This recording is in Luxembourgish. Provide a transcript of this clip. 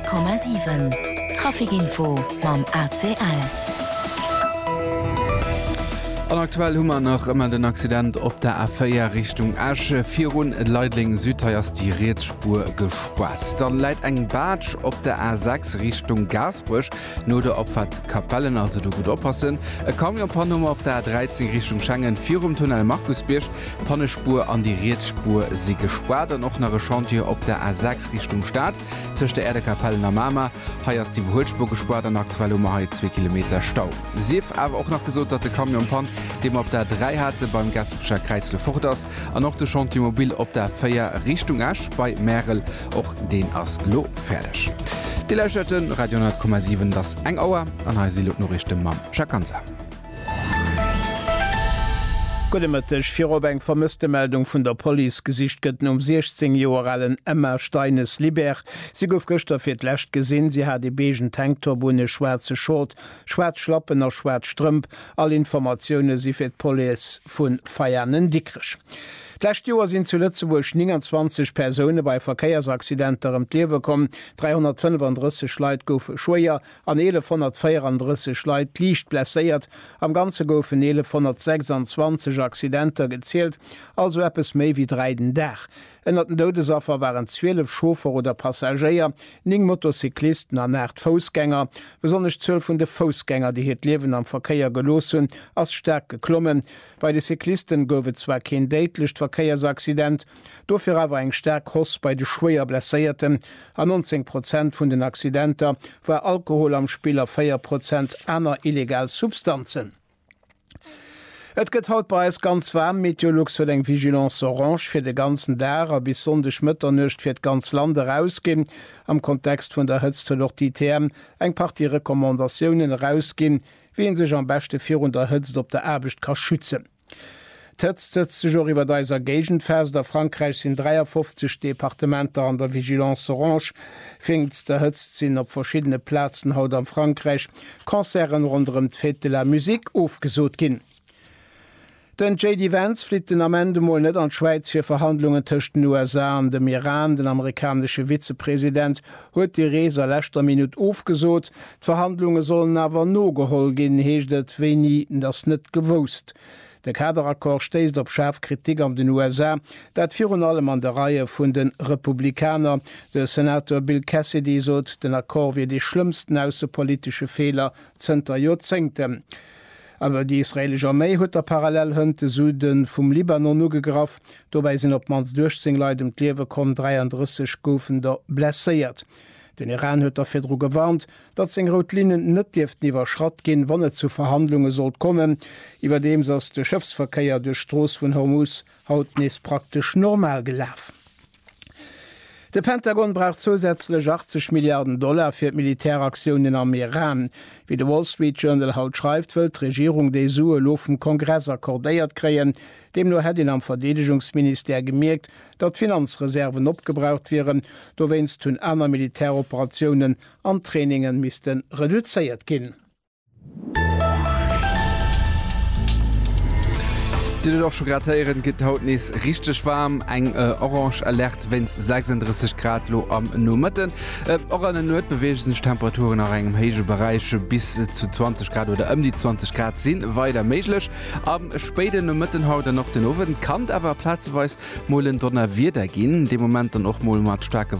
100,7 Trafikinfo mam ACL. An aktuell hummer noch immer den Accident op der A4 Richtung Asche 4 Leidling Südteiers die Rätspur gespart. Dann leiit eng Batsch op der A6 Richtung Gasbrüch no der Opfahrt Kapellen, also du gut oppassen. E Kamionpannummer op der A13 Richtung Schengen 4 Tunnel Markusbiersch Pannespur an die Rätspur sie gespart an noch nach Chantier op der A6 Richtung Stadt tisch der Erde Kapellen am Mama heiers die Holzspur gespart an aktuell um 2 Kilometer Stau. Sief aber auch noch gesot, dat der Kamionpan dem op der 3 hatte beim Gasbscher Kreizle Fuchters an noch de Chantimobil op der 4 Richtung Asch bei Merel och den as Lo fertig. Die Leischöten Radio 10,7 das eng Auer an Heilnorichte Mam Schakanza. Gutech Firobank vermisste Meldung vun der Police gesicht gëtten 16 Joralen Emma Steines Liber. Sie gouf Göster fir d'lächt gesinn, sie hat de begen Tankturbune schwarze Schot, Schwarzschlappen a Schwarzstrümp, all Informationune si fir d Police vun feiernen Dickrech. D'lächt Joer sinn zu Lützeburg 29 Personen bei Verkeiersaccidenter Lewe kommen, 335 Leiit goufe schwéier, an 1134 Leiit liicht blesséiert, am ganze goufen 1126 Accidenter gezielt, also es méi wie 3 Dach. Ennner den Dodesaffer waren 12 Schofer oder Passagier, 9 Motorcyklisten an 8 Fußgänger, besonders 12 vun de Fußgänger, die het Lewen am Verkeier gelossen, ass stark geklommen. Bei de Cyklisten gowe zwar kein deitlicht Verkeiersaccident, dofir awer eng stark Hoss bei de schwéier blesséierten. An 90% vun den Accidenter war Alkohol am Spieler 4% aner illegal Substanzen. Et gëtt haut bei es ganz warm Meteorolog so eng Vigilance Orange fir de ganzen Darer bis sondech Mëtternecht fir d ganz Lande rausgin. Am Kontext vun der Hëtze loch die TM eng paar die Rekommandaationen rausgin, wien sech am beste vir der Hëtzt op der Erbecht ka schütze. Iwwer deiser Gegentfers der Frankreich sinn 53 Departementer an der Vigilance Orange, fingt der Hëtzt sinn op verschiedene Plätzen haut an Frankreich, Konzeren rundem d'Fête de la Musique aufgesot ginn. Den J.D. Vance flitten am Endemol net an Schweiz fir Verhandlungen tëchten USA an dem Iran, den amerikanische Vizepräsident, huet die Reser lächter Minut aufgesot. D'Verhandlungen sollen awer no geholl ginn, heeschtet wéi das net gewoust. De Kaderakkor steist op Schafkritik an den USA, dat virun allem an der Reihe vun den Republikaner. De Senator Bill Cassidy sot, den Akkor wie die schlimmsten außenpolitische Fehler zenter Jozengtem. Aber die israelische Armee huet der parallel hënte Süden vum Libanon no gegraf, dobei sinn op mans Durchzingleit dem Klewe kom 33 Goufen der blesséiert. Den Iran huet der firdro gewarnt, dat seg Rotlinen net Dieft niwer Schrat ginn, wann et zu Verhandlungen sollt kommen, iwwer dem ass de Schëfsverkeier durch Stroos vun Hormuz haut nees praktisch normal gelaf. De Pentagon braucht zusätzlich $80 Milliarden fir Militäraktionen am Iran. Wie de Wall Street Journal haut schreibt, will die Regierung de Sue lo vom Kongress akkordéiert kreien. Dem nur hat am Verteidigungsminister gemerkt, dat Finanzreserven opgebraucht wären, do wennst hun aner Militäroperationen an Trainingen missten reduziert gin. Doch schon gradieren geht haut nees richtig warm eng Orange alert wenns 36 Grad lo am Nummerten an den notbewegen Temperaturen nach engem hege Bereich bis zu 20 Grad oder die 20 Grad sind weiter melech am späte Nummerten haut noch den Ofen kann aber platzweis mollen donner wieder gehen dem Moment dann noch mal mat starke